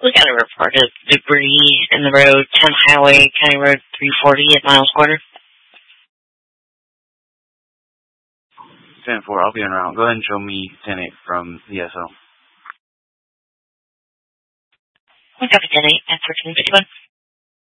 We got a report of debris in the road, 10 Highway, County Road 340 at Miles Quarter. 10-4, I'll be en route. Go ahead and show me 10-8 from the SO. We copy 10-8 at 1451.